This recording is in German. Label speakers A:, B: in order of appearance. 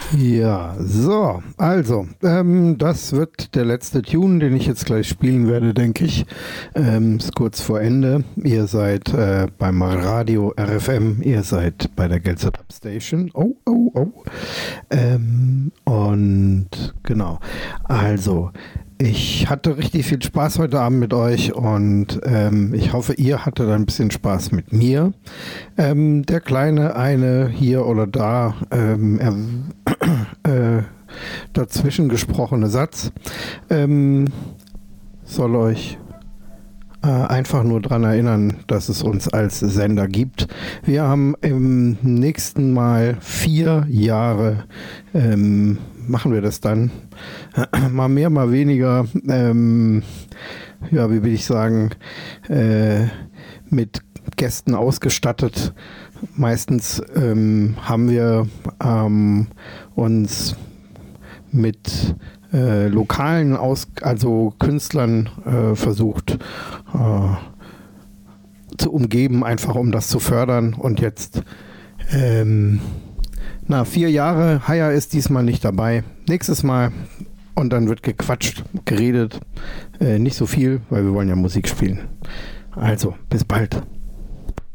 A: Ja, so, also, das wird der letzte Tune, den ich jetzt gleich spielen werde, denke ich. Ist kurz vor Ende. Ihr seid beim Radio RFM, ihr seid bei der Gelser Station. Oh, oh, oh. Und genau, also, ich hatte richtig viel Spaß heute Abend mit euch und ich hoffe, ihr hattet ein bisschen Spaß mit mir. Der kleine eine hier oder da dazwischen gesprochene Satz soll euch einfach nur daran erinnern, dass es uns als Sender gibt. Wir haben im nächsten Mal 4 Jahre, machen wir das dann, mal mehr, mal weniger, ja, wie will ich sagen, mit Gästen ausgestattet. Meistens haben wir uns mit lokalen also Künstlern versucht zu umgeben, einfach um das zu fördern. Und jetzt 4 Jahre, Haya ist diesmal nicht dabei. Nächstes Mal und dann wird gequatscht, geredet. Nicht so viel, weil wir wollen ja Musik spielen. Also, bis bald.